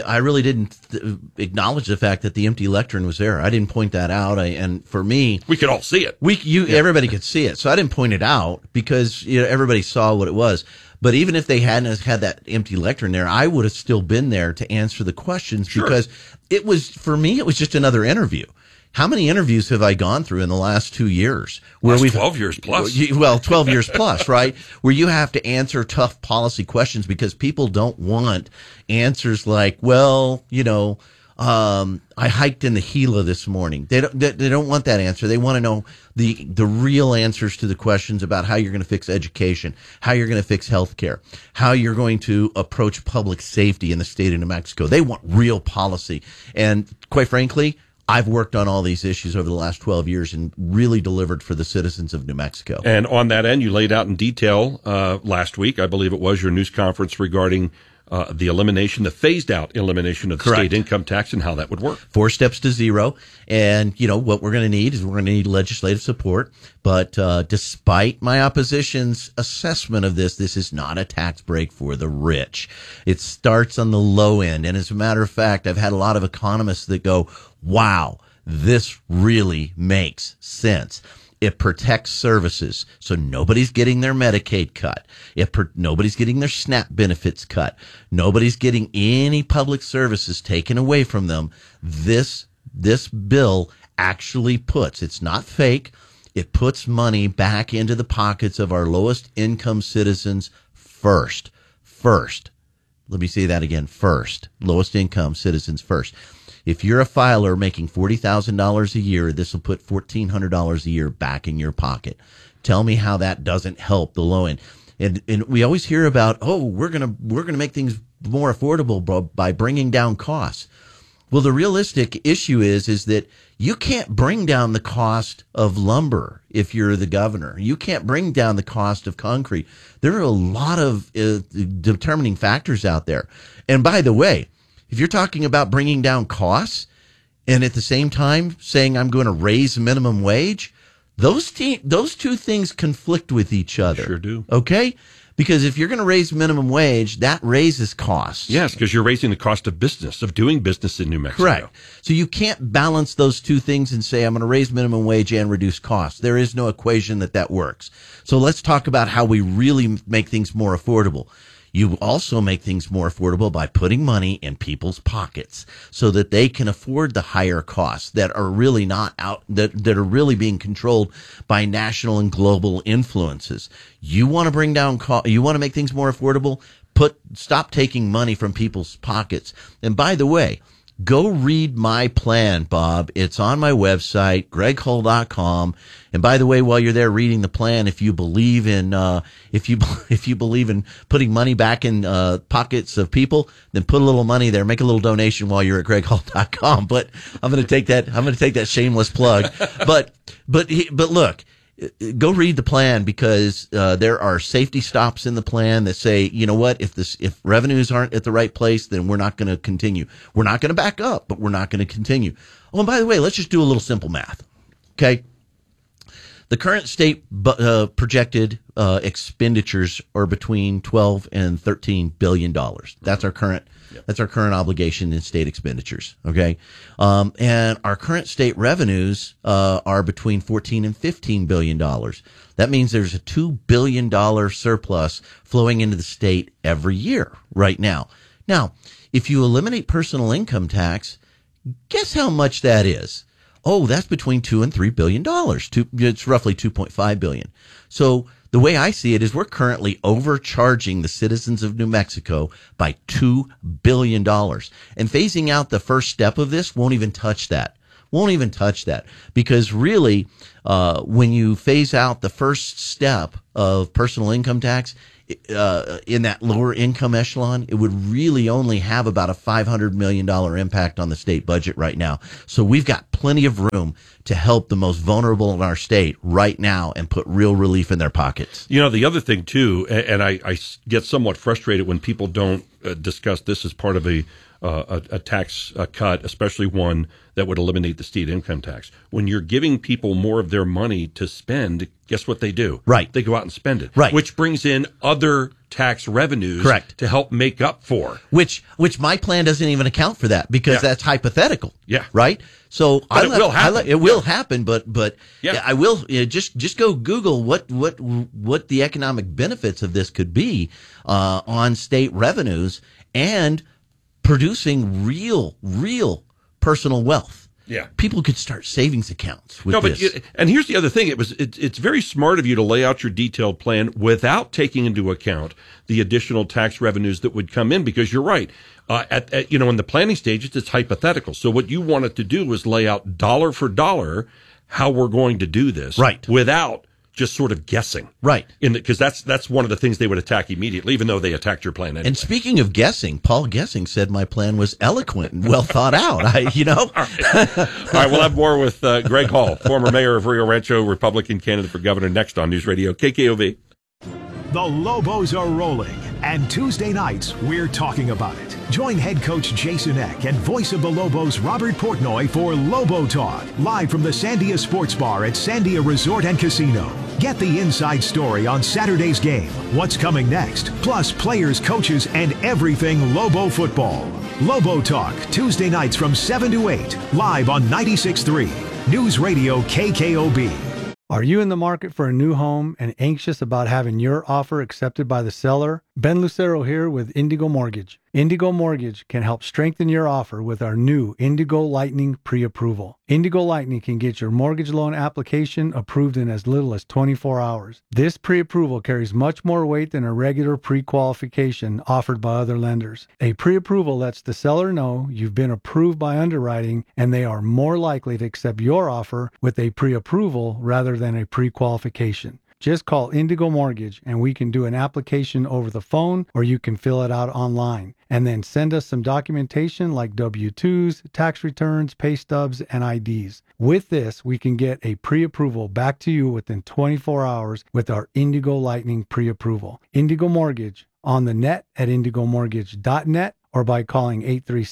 acknowledge the fact that the empty lectern was there. I didn't point that out. And for me, we could all see it. Everybody could see it. So I didn't point it out because everybody saw what it was. But even if they hadn't had that empty lectern there, I would have still been there to answer the questions, because it was, for me, it was just another interview. How many interviews have I gone through in the last 2 years? 12 years plus. 12 years plus, right? Where you have to answer tough policy questions because people don't want answers like, I hiked in the Gila this morning. They don't want that answer. They want to know the real answers to the questions about how you're going to fix education, how you're going to fix healthcare, how you're going to approach public safety in the state of New Mexico. They want real policy. And quite frankly, I've worked on all these issues over the last 12 years and really delivered for the citizens of New Mexico. And on that end, you laid out in detail last week, I believe it was, your news conference regarding the phased-out elimination of the state income tax and how that would work. 4 steps to zero. And, what we're going to need is we're going to need legislative support. But despite my opposition's assessment of this is not a tax break for the rich. It starts on the low end. And as a matter of fact, I've had a lot of economists that go, wow, this really makes sense. It protects services, so nobody's getting their Medicaid cut. Nobody's getting their SNAP benefits cut. Nobody's getting any public services taken away from them. This bill actually it's not fake, it puts money back into the pockets of our lowest income citizens first. Let me say that again, first. Lowest income citizens first. If you're a filer making $40,000 a year, this will put $1,400 a year back in your pocket. Tell me how that doesn't help the low end. And we always hear about, we're gonna make things more affordable by bringing down costs. Well, the realistic issue is that you can't bring down the cost of lumber if you're the governor. You can't bring down the cost of concrete. There are a lot of determining factors out there. And by the way, if you're talking about bringing down costs and at the same time saying I'm going to raise minimum wage, those two things conflict with each other. Sure do. Okay? Because if you're going to raise minimum wage, that raises costs. Yes, because you're raising the cost of business, of doing business in New Mexico. Correct. So you can't balance those two things and say I'm going to raise minimum wage and reduce costs. There is no equation that works. So let's talk about how we really make things more affordable. You also make things more affordable by putting money in people's pockets so that they can afford the higher costs that are really not out, that are really being controlled by national and global influences. You want to bring down you want to make things more affordable? Stop taking money from people's pockets. And by the way, go read my plan, Bob. It's on my website, greghull.com. And by the way, while you're there reading the plan, if you believe in putting money back in pockets of people, then put a little money there, make a little donation while you're at greghull.com. But I'm going to take that shameless plug. But look, go read the plan, because there are safety stops in the plan that say, you know what, if revenues aren't at the right place, then we're not going to continue. We're not going to back up, but we're not going to continue. Oh, and by the way, let's just do a little simple math. Okay. The current state projected expenditures are between $12 and $13 billion. That's our current. That's our current obligation in state expenditures. Okay, and our current state revenues are between $14 and $15 billion. That means there's a $2 billion surplus flowing into the state every year right now. Now, if you eliminate personal income tax, guess how much that is? Oh, that's between $2 and $3 billion. It's roughly $2.5 billion. So the way I see it is we're currently overcharging the citizens of New Mexico by $2 billion. And phasing out the first step of this won't even touch that. Because really, when you phase out the first step of personal income tax, in that lower income echelon, it would really only have about a $500 million impact on the state budget right now. So we've got plenty of room to help the most vulnerable in our state right now and put real relief in their pockets. You know, the other thing, too, and I get somewhat frustrated when people don't discuss this as part of a tax cut, especially one that would eliminate the state income tax. When you're giving people more of their money to spend, guess what they do? Right. They go out and spend it. Right. Which brings in other tax revenues. Correct. To help make up for. Which my plan doesn't even account for that, because that's hypothetical. Yeah. Right? So it will happen. It will happen, but I will just go Google what the economic benefits of this could be on state revenues and producing real personal wealth. Yeah. People could start savings accounts with this. And here's the other thing. It's very smart of you to lay out your detailed plan without taking into account the additional tax revenues that would come in, because you're right. In the planning stages, it's hypothetical. So what you wanted to do was lay out dollar for dollar how we're going to do this. Right. Without just sort of guessing. Right. Because that's one of the things they would attack immediately, even though they attacked your plan anyway. And speaking of guessing, Paul Gessing said my plan was eloquent and well thought out. All right, we'll have more with Greg Hall, former mayor of Rio Rancho, Republican candidate for governor, next on News Radio KKOV. The Lobos are rolling, and Tuesday nights, we're talking about it. Join head coach Jason Eck and voice of the Lobos, Robert Portnoy, for Lobo Talk, live from the Sandia Sports Bar at Sandia Resort and Casino. Get the inside story on Saturday's game, what's coming next, plus players, coaches, and everything Lobo football. Lobo Talk, Tuesday nights from 7 to 8, live on 96.3, News Radio KKOB. Are you in the market for a new home and anxious about having your offer accepted by the seller? Ben Lucero here with Indigo Mortgage. Indigo Mortgage can help strengthen your offer with our new Indigo Lightning pre-approval. Indigo Lightning can get your mortgage loan application approved in as little as 24 hours. This pre-approval carries much more weight than a regular pre-qualification offered by other lenders. A pre-approval lets the seller know you've been approved by underwriting, and they are more likely to accept your offer with a pre-approval rather than a pre-qualification. Just call Indigo Mortgage and we can do an application over the phone, or you can fill it out online. And then send us some documentation like W-2s, tax returns, pay stubs, and IDs. With this, we can get a pre-approval back to you within 24 hours with our Indigo Lightning pre-approval. Indigo Mortgage, on the net at indigomortgage.net, or by calling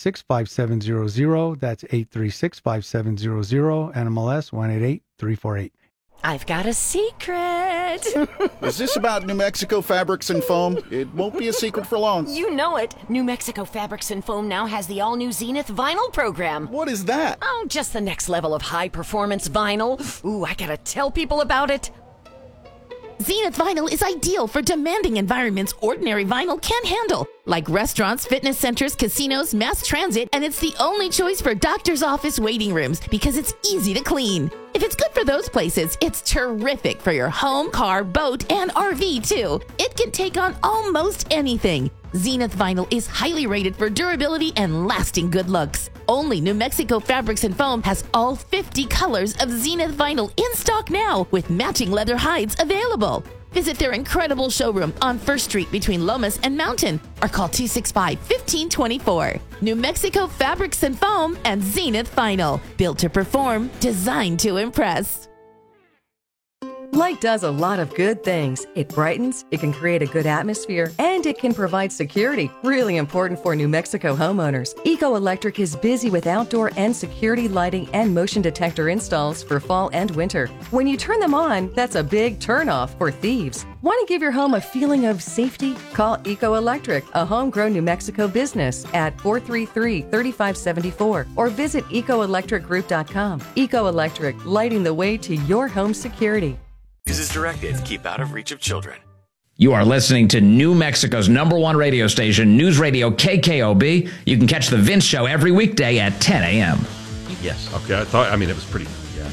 836-5700. That's 836-5700, NMLS 188348. I've got a secret. Is this about New Mexico Fabrics and Foam? It won't be a secret for long. You know it. New Mexico Fabrics and Foam now has the all-new Zenith vinyl program. What is that? Oh, just the next level of high-performance vinyl. Ooh, I gotta tell people about it. Zenith Vinyl is ideal for demanding environments ordinary vinyl can't handle, like restaurants, fitness centers, casinos, mass transit, and it's the only choice for doctor's office waiting rooms because it's easy to clean. If it's good for those places, it's terrific for your home, car, boat, and RV too. It can take on almost anything. Zenith Vinyl is highly rated for durability and lasting good looks. Only New Mexico Fabrics and Foam has all 50 colors of Zenith Vinyl in stock now, with matching leather hides available. Visit their incredible showroom on 1st Street between Lomas and Mountain, or call 265-1524. New Mexico Fabrics and Foam and Zenith Vinyl. Built to perform, designed to impress. Light does a lot of good things. It brightens, it can create a good atmosphere, and it can provide security, really important for New Mexico homeowners. Eco Electric is busy with outdoor and security lighting and motion detector installs for fall and winter. When you turn them on, that's a big turnoff for thieves. Want to give your home a feeling of safety? Call Eco Electric, a homegrown New Mexico business, at 433-3574 or visit ecoelectricgroup.com. Eco Electric, lighting the way to your home security. Is directed to keep out of reach of children. You are listening to New Mexico's #1 radio station, News Radio KKOB. You can catch The Vince Show every weekday at 10 a.m. Yes. Okay, it was pretty, yeah.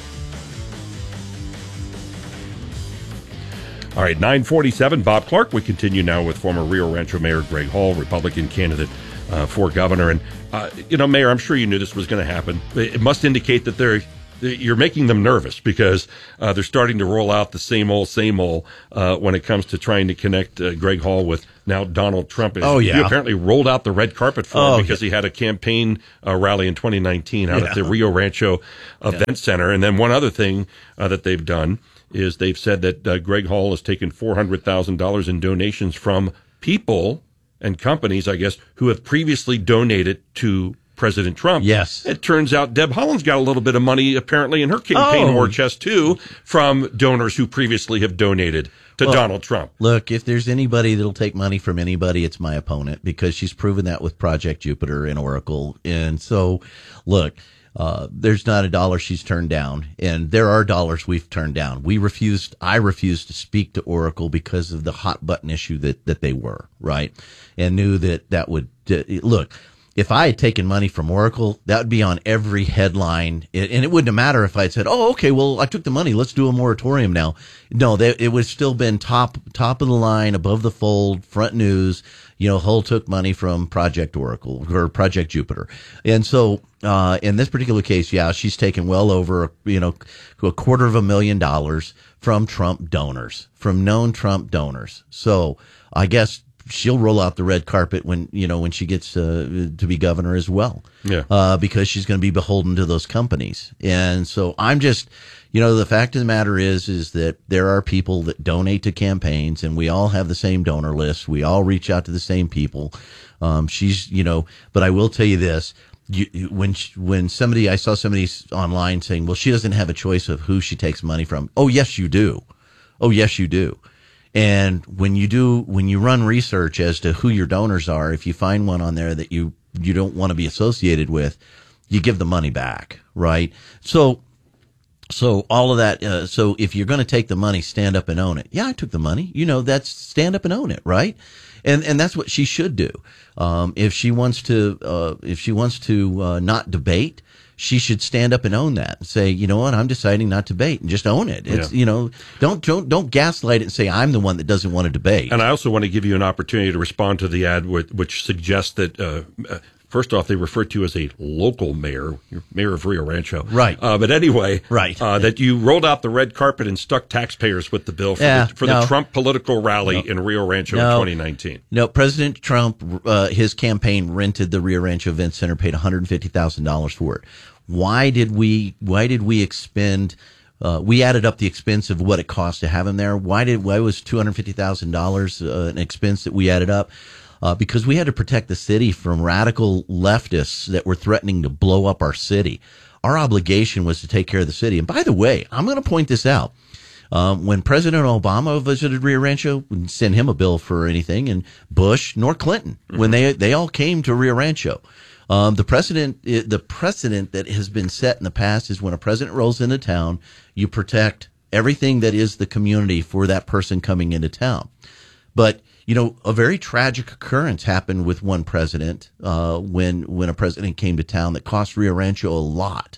All right, 9:47, Bob Clark. We continue now with former Rio Rancho Mayor Greg Hall, Republican candidate for governor. And, Mayor, I'm sure you knew this was going to happen. It must indicate that you're making them nervous because they're starting to roll out the same old when it comes to trying to connect Greg Hall with now Donald Trump. You apparently rolled out the red carpet for him because he had a campaign rally in 2019 out at the Rio Rancho Event Center. And then one other thing that they've done is they've said that Greg Hall has taken $400,000 in donations from people and companies, I guess, who have previously donated to President Trump. Yes. It turns out Deb Haaland's got a little bit of money apparently in her campaign war chest too from donors who previously have donated to Donald Trump. Look, if there's anybody that'll take money from anybody, it's my opponent, because she's proven that with Project Jupiter and Oracle. And so, look, there's not a dollar she's turned down, and there are dollars we've turned down. I refused to speak to Oracle because of the hot button issue that they were, right? And knew that would, look, if I had taken money from Oracle, that would be on every headline. And it wouldn't have mattered if I had said, oh, okay, well, I took the money. Let's do a moratorium now. No, it would have still been top of the line, above the fold, front news. Hull took money from Project Oracle or Project Jupiter. And so, in this particular case, she's taken well over, $250,000 from Trump donors, from known Trump donors. So I guess she'll roll out the red carpet when she gets to be governor as well. Yeah. Because she's going to be beholden to those companies. And so I'm just, the fact of the matter is that there are people that donate to campaigns, and we all have the same donor list. We all reach out to the same people. But I will tell you this. When I saw somebody online saying, well, she doesn't have a choice of who she takes money from. Oh, yes, you do. Oh, yes, you do. And when you run research as to who your donors are, if you find one on there that you don't want to be associated with, you give the money back, right? So all of that, so if you're going to take the money, stand up and own it. Yeah, I took the money. That's stand up and own it, right? And that's what she should do. If she wants to not debate, she should stand up and own that and say, you know what, I'm deciding not to debate, and just own it. It's, don't gaslight it and say I'm the one that doesn't want to debate. And I also want to give you an opportunity to respond to the ad which suggests that, first off, they refer to you as a local mayor, you're mayor of Rio Rancho. Right. But anyway, right. That you rolled out the red carpet and stuck taxpayers with the bill for the Trump political rally in Rio Rancho in 2019. No, President Trump, his campaign rented the Rio Rancho Event Center, paid $150,000 for it. Why did we expend? We added up the expense of what it cost to have him there. Why was $250,000 an expense that we added up? Because we had to protect the city from radical leftists that were threatening to blow up our city. Our obligation was to take care of the city. And by the way, I'm going to point this out. When President Obama visited Rio Rancho, we didn't send him a bill for anything, and Bush nor Clinton, when they all came to Rio Rancho. The precedent that has been set in the past is when a president rolls into town, you protect everything that is the community for that person coming into town. But a very tragic occurrence happened with one president when a president came to town that cost Rio Rancho a lot,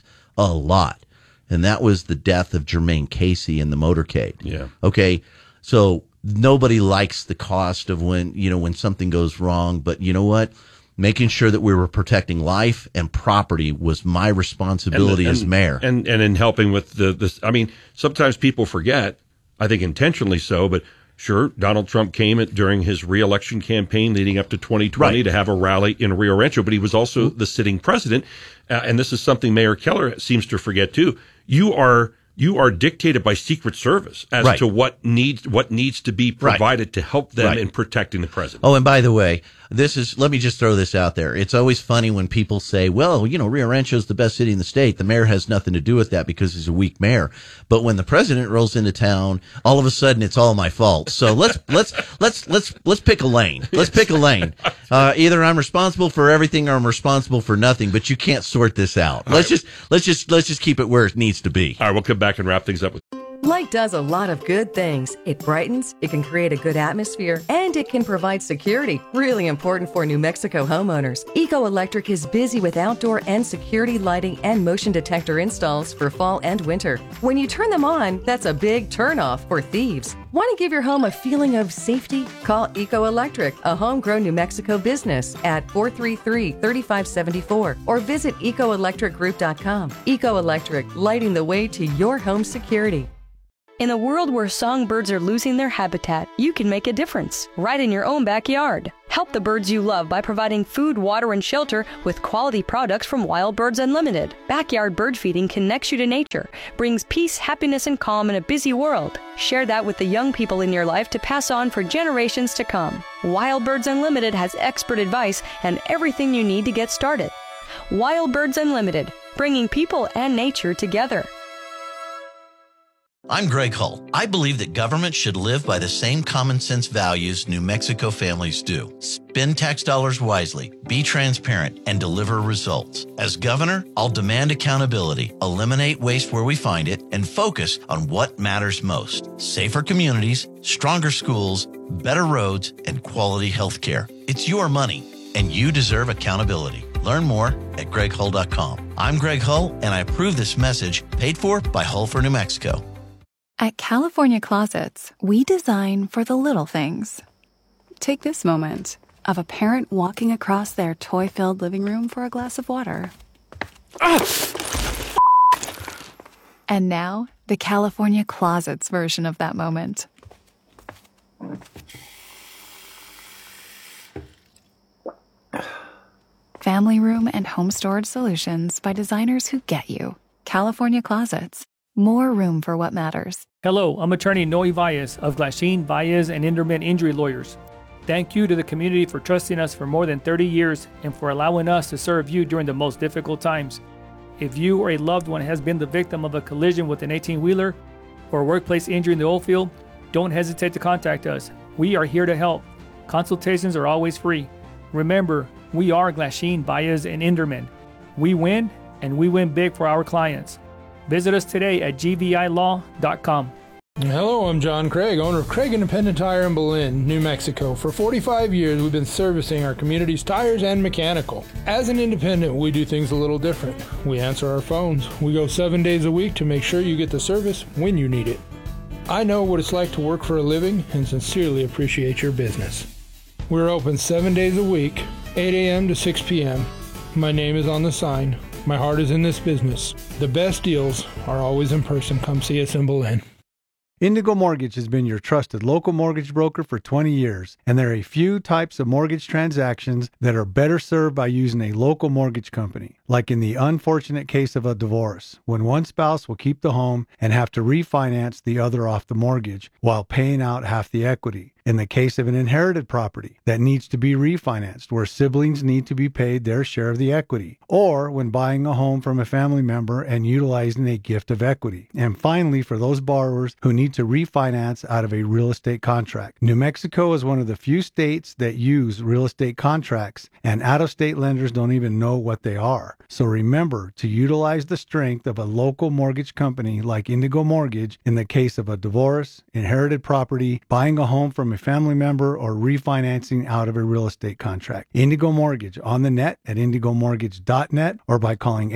and that was the death of Jermaine Casey in the motorcade. Yeah. Okay, so nobody likes the cost of when something goes wrong, but you know what? Making sure that we were protecting life and property was my responsibility as mayor. And in helping with this, I mean, sometimes people forget, I think intentionally so, but sure, Donald Trump came during his re-election campaign leading up to 2020 to have a rally in Rio Rancho, but he was also the sitting president. And this is something Mayor Keller seems to forget too. You are you are dictated by Secret Service as to what needs to be provided to help them in protecting the president. Oh, and by the way, let me just throw this out there. It's always funny when people say, well, Rio Rancho is the best city in the state. The mayor has nothing to do with that because he's a weak mayor. But when the president rolls into town, all of a sudden it's all my fault. So let's pick a lane. Let's pick a lane. Either I'm responsible for everything or I'm responsible for nothing, but you can't sort this out. Let's just keep it where it needs to be. All right, we'll come back and wrap things up with Light does a lot of good things. It brightens, it can create a good atmosphere, and it can provide security. Really important for New Mexico homeowners. Eco Electric is busy with outdoor and security lighting and motion detector installs for fall and winter. When you turn them on, that's a big turnoff for thieves. Want to give your home a feeling of safety? Call Eco Electric, a homegrown New Mexico business, at 433-3574 or visit ecoelectricgroup.com. Eco Electric, lighting the way to your home security. In a world where songbirds are losing their habitat, you can make a difference right in your own backyard. Help the birds you love by providing food, water, and shelter with quality products from Wild Birds Unlimited. Backyard bird feeding connects you to nature, brings peace, happiness, and calm in a busy world. Share that with the young people in your life to pass on for generations to come. Wild Birds Unlimited has expert advice and everything you need to get started. Wild Birds Unlimited, bringing people and nature together. I'm Greg Hull. I believe that government should live by the same common sense values New Mexico families do. Spend tax dollars wisely, be transparent, and deliver results. As governor, I'll demand accountability, eliminate waste where we find it, and focus on what matters most. Safer communities, stronger schools, better roads, and quality health care. It's your money, and you deserve accountability. Learn more at greghull.com. I'm Greg Hull, and I approve this message paid for by Hull for New Mexico. At California Closets, we design for the little things. Take this moment of a parent walking across their toy-filled living room for a glass of water. And now, the California Closets version of that moment. Family room and home storage solutions by designers who get you. California Closets. More room for what matters. Hello, I'm attorney Noe Valles of Glasheen, Valles, and Inderman Injury Lawyers. Thank you to the community for trusting us for more than 30 years and for allowing us to serve you during the most difficult times. If you or a loved one has been the victim of a collision with an 18-wheeler or a workplace injury in the oil field, don't hesitate to contact us. We are here to help. Consultations are always free. Remember, we are Glasheen, Valles, and Inderman. We win, and we win big for our clients. Visit us today at gvilaw.com. Hello, I'm John Craig, owner of Craig Independent Tire in Belen, New Mexico. For 45 years, we've been servicing our community's tires and mechanical. As an independent, we do things a little different. We answer our phones. We go 7 days a week to make sure you get the service when you need it. I know what it's like to work for a living and sincerely appreciate your business. We're open 7 days a week, 8 a.m. to 6 p.m. My name is on the sign. My heart is in this business. The best deals are always in person. Come see us in Belen. Indigo Mortgage has been your trusted local mortgage broker for 20 years, and there are a few types of mortgage transactions that are better served by using a local mortgage company, like in the unfortunate case of a divorce, when one spouse will keep the home and have to refinance the other off the mortgage while paying out half the equity. In the case of an inherited property that needs to be refinanced, where siblings need to be paid their share of the equity, or when buying a home from a family member and utilizing a gift of equity. And finally, for those borrowers who need to refinance out of a real estate contract. New Mexico is one of the few states that use real estate contracts, and out-of-state lenders don't even know what they are. So remember to utilize the strength of a local mortgage company like Indigo Mortgage in the case of a divorce, inherited property, buying a home from a family member, or refinancing out of a real estate contract. Indigo Mortgage on the net at indigomortgage.net or by calling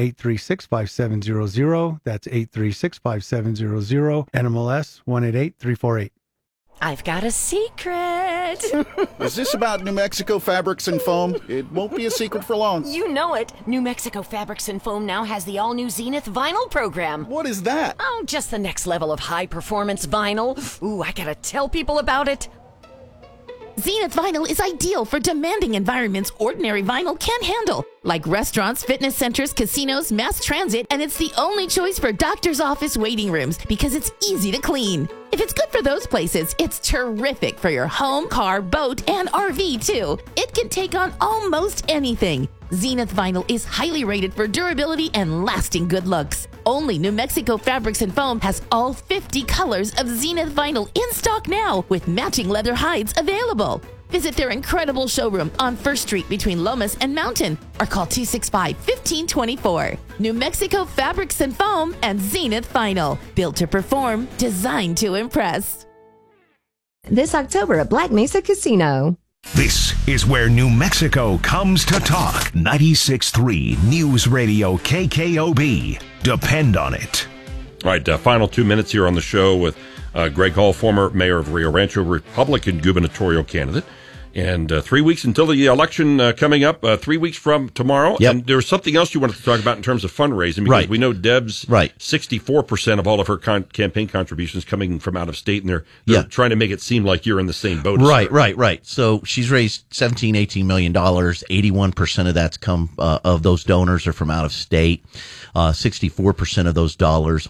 836-5700. That's 836-5700. NMLS 188348. I've got a secret. Is this about New Mexico Fabrics and Foam? It won't be a secret for long. You know it. New Mexico Fabrics and Foam now has the all-new Zenith vinyl program. What is that? Oh, just the next level of high-performance vinyl. Ooh, I gotta tell people about it. Zenith Vinyl is ideal for demanding environments ordinary vinyl can't handle, like restaurants, fitness centers, casinos, mass transit, and it's the only choice for doctor's office waiting rooms because it's easy to clean. If it's good for those places, it's terrific for your home, car, boat, and RV too. It can take on almost anything. Zenith Vinyl is highly rated for durability and lasting good looks. Only New Mexico Fabrics and Foam has all 50 colors of Zenith Vinyl in stock now, with matching leather hides available. Visit their incredible showroom on 1st Street between Lomas and Mountain, or call 265-1524. New Mexico Fabrics and Foam and Zenith Vinyl. Built to perform, designed to impress. This October at Black Mesa Casino. This is where New Mexico comes to talk. 96.3 News Radio KKOB. Depend on it. All right, final 2 minutes here on the show with Greg Hall, former mayor of Rio Rancho, Republican gubernatorial candidate. And 3 weeks until the election coming up, 3 weeks from tomorrow. Yep. And there's something else you wanted to talk about in terms of fundraising, because we know Deb's 64% of all of her campaign contributions coming from out of state, and they're trying to make it seem like you're in the same boat as her. Right. So she's raised $18 million. 81% of that's come of those donors are from out of state. 64% of those dollars